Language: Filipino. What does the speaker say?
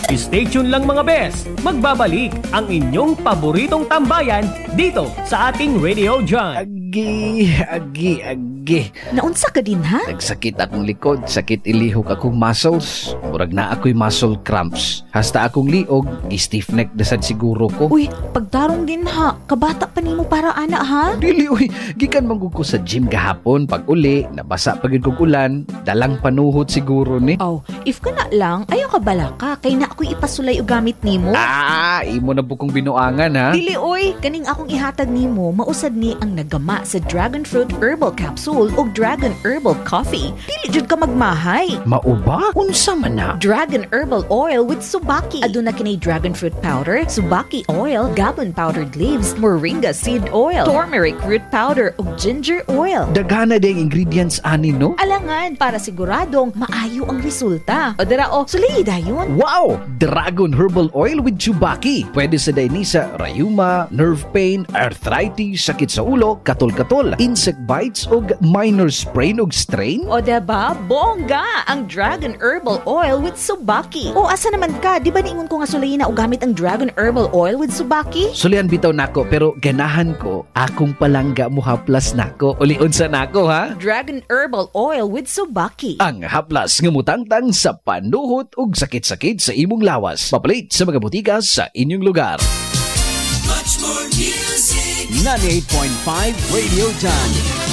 Stay tuned lang mga bes. Magbabalik ang inyong paboritong tambayan dito sa ating Radio John. Agi. Naunsa ka din ha? Nagsakit akong likod, sakit ilihok akong muscles. Murag na ako'y muscle cramps. Hasta akong liog, stiff neck dasad siguro ko. Uy, pagtarong din ha. Kabata pa nimo para ana ha? Dili, uy. Gikan manggug ko sa gym gahapon. Pag uli, nabasa pagid kog ulan. Dalang panuhot siguro ni. Oh, if ka na lang, ayaw ka bala ka. Kay na ako'y ipasulay o gamit nimo. Imo na bukong binuangan ha. Dili, oy. Kaning akong ihatag nimo, mausad ni ang nagama sa Dragon Fruit Herbal Capsule o Dragon Herbal Coffee. Dili jud ka magmahay. Mauba? Unsa man na? Dragon Herbal Oil with Subaki. Aduna kini Dragon Fruit Powder, Subaki Oil, Gabon Powdered Leaves, Moringa Seed Oil, Turmeric Root Powder ug Ginger Oil. Daghana ding ingredients ani no? Alangan para siguradong maayo ang resulta. O dira sulay dayon. Wow! Dragon Herbal Oil with Chubaki. Pwede sa sa rayuma, nerve pain, arthritis, sakit sa ulo, katol-katol, insect bites o minor sprain o strain. O diba? Bongga! Ang Dragon Herbal Oil with Subaki. O asa naman ka? Di ba niingon ko nga sulayin na o gamit ang Dragon Herbal Oil with Subaki? Sulian bitaw nako pero ganahan ko akong palangga mo haplas nako. Uliun sa nako ha? Dragon Herbal Oil with Subaki. Ang haplas nga mutangtang sa panuhot ug sakit-sakit sa imong lawas. Papalit sa mga butika sa inyong lugar. Much more music. 98.5 Radio John.